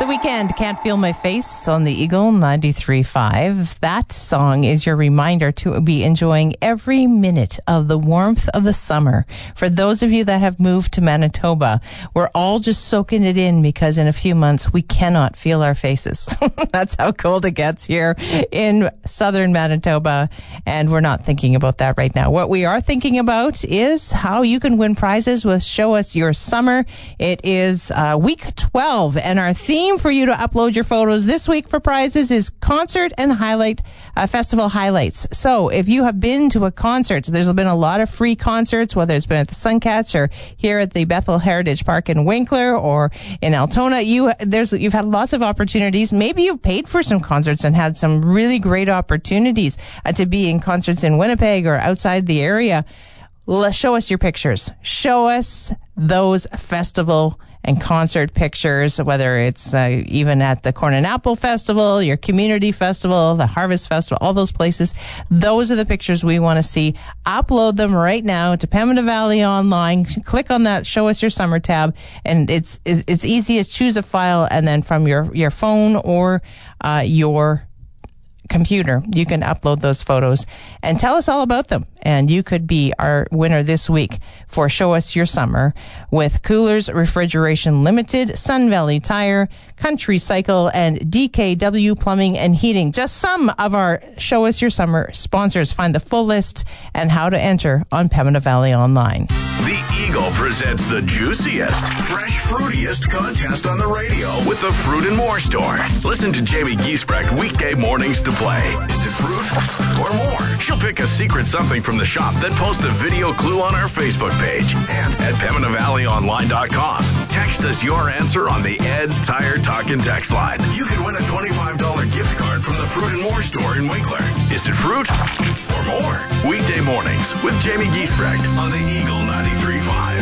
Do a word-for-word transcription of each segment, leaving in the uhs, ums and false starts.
Weekend, Can't Feel My Face on the Eagle ninety-three point five. That song is your reminder to be enjoying every minute of the warmth of the summer. For those of you that have moved to Manitoba, we're all just soaking it in because in a few months we cannot feel our faces. That's how cold it gets here in southern Manitoba, and we're not thinking about that right now. What we are thinking about is how you can win prizes with Show Us Your Summer. It is uh, week twelve, and our theme for you to upload your photos this week for prizes is concert and highlight uh, festival highlights. So if you have been to a concert, there's been a lot of free concerts, whether it's been at the Suncats or here at the Bethel Heritage Park in Winkler or in Altona. You there's you've had lots of opportunities. Maybe you've paid for some concerts and had some really great opportunities uh, to be in concerts in Winnipeg or outside the area. Let's show us your pictures. Show us those festival and concert pictures, whether it's uh, even at the Corn and Apple Festival, your community festival, the Harvest Festival, all those places. Those are the pictures we want to see. Upload them right now to Pembina Valley Online. Click on that Show Us Your Summer tab, and it's it's, it's easy as choose a file, and then from your, your phone or uh, your computer, you can upload those photos and tell us all about them. And you could be our winner this week for Show Us Your Summer with Coolers Refrigeration Limited, Sun Valley Tire, Country Cycle, and D K W Plumbing and Heating. Just some of our Show Us Your Summer sponsors. Find the full list and how to enter on Pembina Valley Online. The Eagle presents the juiciest, fresh, fruitiest contest on the radio with the Fruit and More Store. Listen to Jamie Giesbrecht weekday mornings to play. Is it fruit or more? She'll pick a secret something from the shop, then post a video clue on our Facebook page and at Pembina Valley Online dot com. Text us your answer on the Ed's Tire Talk and Text line. You could win a twenty-five dollars gift card from the Fruit and More Store in Winkler. Is it fruit or more? Weekday mornings with Jamie Giesbrecht on the Eagle ninety-three point five.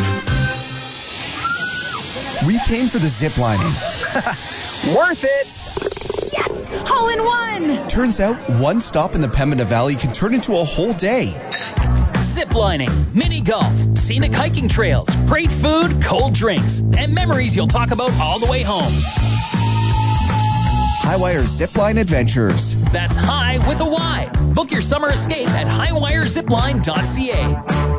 We came for the zip lining. Worth it! Yes! Hole in one! Turns out one stop in the Pembina Valley can turn into a whole day. Ziplining, mini golf, scenic hiking trails, great food, cold drinks, and memories you'll talk about all the way home. Highwire Zipline Adventures. That's high with a Y. Book your summer escape at highwire zipline dot c a.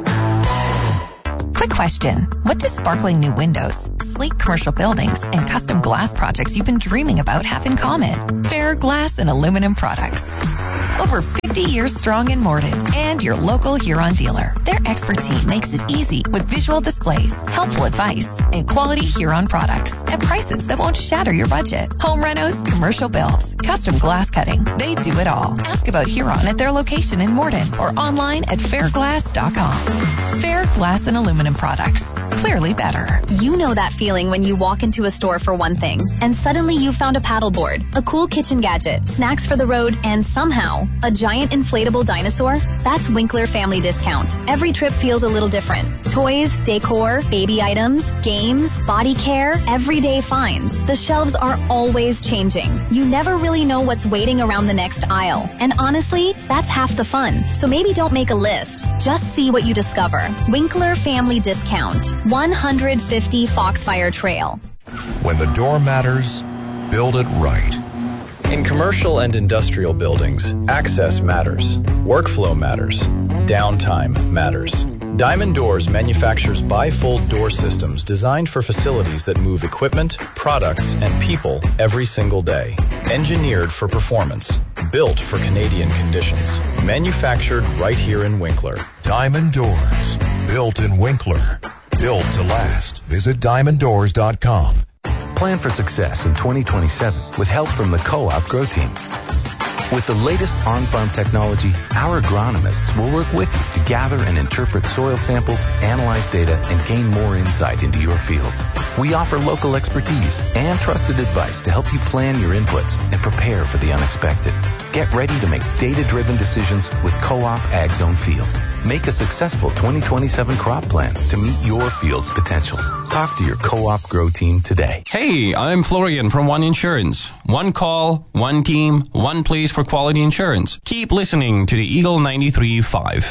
Quick question. What do sparkling new windows, sleek commercial buildings, and custom glass projects you've been dreaming about have in common? Fair Glass and Aluminum Products. Over fifty years strong in Morden and your local Huron dealer. Their expert team makes it easy with visual displays, helpful advice, and quality Huron products at prices that won't shatter your budget. Home renos, commercial builds, custom glass cutting. They do it all. Ask about Huron at their location in Morden or online at fair glass dot com. Fair Glass and Aluminum Products. Clearly better. You know that feeling when you walk into a store for one thing, and suddenly you found a paddleboard, a cool kitchen gadget, snacks for the road, and somehow a giant inflatable dinosaur? That's Winkler Family Discount. Every trip feels a little different. Toys, decor, baby items, games, body care, everyday finds. The shelves are always changing. You never really know what's waiting around the next aisle. And honestly, that's half the fun. So maybe don't make a list. Just see what you discover. Winkler Family Discount. one fifty Foxfire Trail. When the door matters, build it right. In commercial and industrial buildings, access matters, workflow matters, downtime matters. Diamond Doors manufactures bifold door systems designed for facilities that move equipment, products, and people every single day. Engineered for performance, built for Canadian conditions. Manufactured right here in Winkler. Diamond Doors, built in Winkler. Built to last. Visit diamond doors dot com. Plan for success in twenty twenty-seven with help from the Co-op Grow Team. With the latest on-farm technology, our agronomists will work with you to gather and interpret soil samples, analyze data, and gain more insight into your fields. We offer local expertise and trusted advice to help you plan your inputs and prepare for the unexpected. Get ready to make data-driven decisions with Co-op Ag Zone Field. Make a successful twenty twenty-seven crop plan to meet your field's potential. Talk to your Co-op Grow Team today. Hey, I'm Florian from One Insurance. One call, one team, one place for quality insurance. Keep listening to the Eagle ninety-three point five.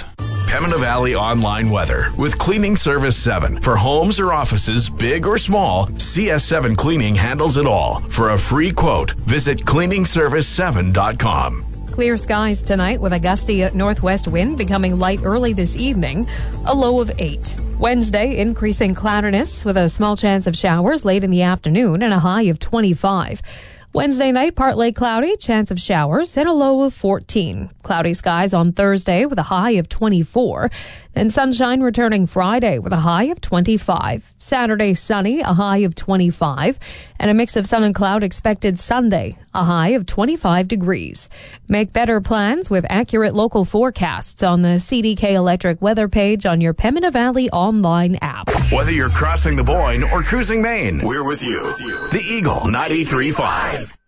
Pembina Valley online weather with Cleaning Service seven. For homes or offices, big or small, C S seven Cleaning handles it all. For a free quote, visit cleaning service seven dot com. Clear skies tonight with a gusty northwest wind becoming light early this evening, a low of eight. Wednesday, increasing cloudiness with a small chance of showers late in the afternoon and a high of twenty-five. Wednesday night, partly cloudy, chance of showers, and a low of fourteen. Cloudy skies on Thursday with a high of twenty-four. Then sunshine returning Friday with a high of twenty-five. Saturday, sunny, a high of twenty-five. And a mix of sun and cloud expected Sunday, a high of twenty-five degrees. Make better plans with accurate local forecasts on the C D K Electric weather page on your Pembina Valley online app. Whether you're crossing the Boyne or cruising Maine, we're with you. The Eagle ninety-three point five.